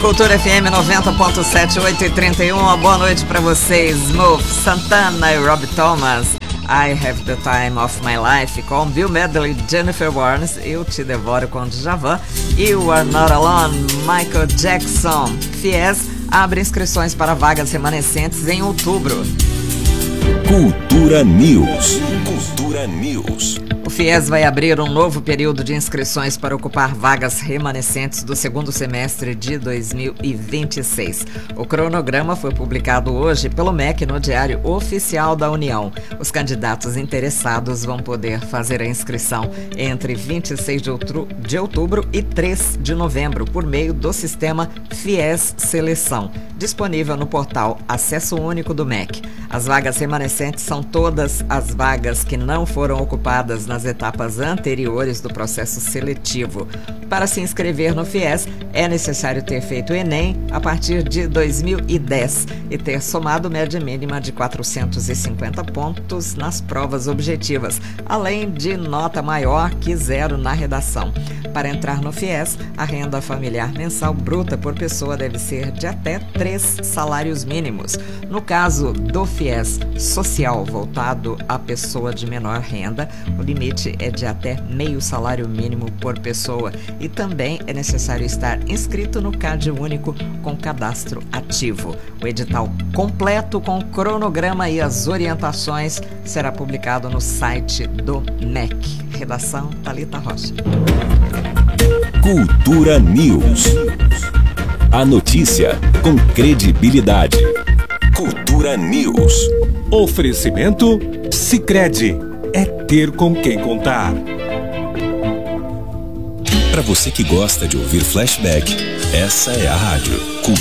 Cultura FM 90.7, 8h31. Uma boa noite para vocês. Smooth, Santana e Rob Thomas. I Have the Time of My Life com Bill Medley, Jennifer Warnes. Eu Te Devoro com Djavan. You Are Not Alone, Michael Jackson. FIES abre inscrições para vagas remanescentes em outubro. Cultura News. Cultura News. O FIES vai abrir um novo período de inscrições para ocupar vagas remanescentes do segundo semestre de 2026. O cronograma foi publicado hoje pelo MEC no Diário Oficial da União. Os candidatos interessados vão poder fazer a inscrição entre 26 de outubro e 3 de novembro por meio do sistema FIES Seleção, disponível no portal Acesso Único do MEC. As vagas remanescentes são todas as vagas que não foram ocupadas nas etapas anteriores do processo seletivo. Para se inscrever no FIES, é necessário ter feito o Enem a partir de 2010 e ter somado média mínima de 450 pontos nas provas objetivas, além de nota maior que 0 na redação. Para entrar no FIES, a renda familiar mensal bruta por pessoa deve ser de até 3 salários mínimos. No caso do FIES social voltado à pessoa de menor renda, o limite é de até meio salário mínimo por pessoa e também é necessário estar inscrito no CAD único com cadastro ativo. O edital completo com cronograma e as orientações será publicado no site do MEC. Redação Thalita Rocha. Cultura News. A notícia com credibilidade. Cultura News. Oferecimento Sicredi. É ter com quem contar. Para você que gosta de ouvir flashback, essa é a rádio Cultura.